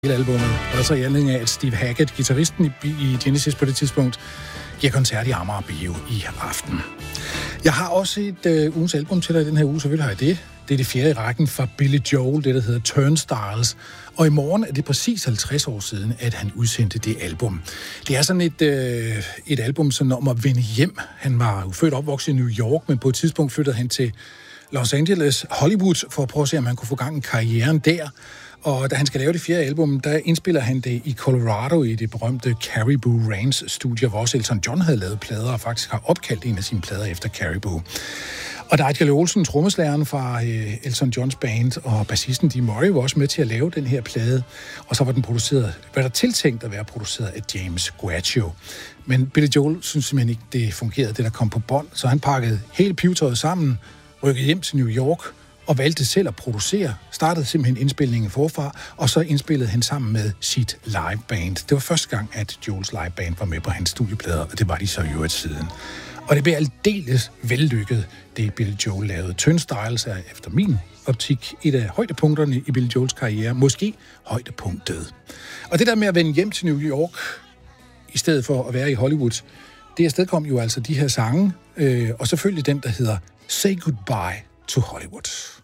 hele albumet, og så i anledning af, at Steve Hackett, guitaristen i Genesis på det tidspunkt, giver koncert i Amager Bio i aften. Jeg har også et ugens album til dig i den her uge, selvfølgelig har jeg det. Det er det fjerde i rækken fra Billy Joel, det der hedder Turnstiles. Og i morgen er det præcis 50 år siden, at han udsendte det album. Det er sådan et album sådan om at vende hjem. Han var jo født og opvokset i New York, men på et tidspunkt flyttede han til Los Angeles, Hollywood, for at prøve at se, om han kunne få gang i karrieren der. Og da han skal lave det fjerde album, der indspiller han det i Colorado i det berømte Caribou Ranch-studie, hvor også Elton John havde lavet plader og faktisk har opkaldt en af sine plader efter Caribou. Og Nigel Olsen, trommeslageren fra Elton Johns band, og bassisten Dee Murray var også med til at lave den her plade. Og så var den produceret, var der tiltænkt at være produceret af James Guaccio. Men Billy Joel synes simpelthen ikke, det fungerede, det der kom på bånd, så han pakkede hele pivetøjet sammen, rykkede hjem til New York og valgte selv at producere, startede simpelthen indspilningen forfra, og så indspillede han sammen med sit liveband. Det var første gang, at Joels liveband var med på hans studieplader, og det var de så i øvrigt siden. Og det blev aldeles vellykket, det Billy Joel lavede. Turnstiles er efter min optik et af højdepunkterne i Billy Joels karriere, måske højdepunktet. Og det der med at vende hjem til New York, i stedet for at være i Hollywood, det afstedkom jo altså de her sange, og selvfølgelig den, der hedder Say Goodbye to Hollywood.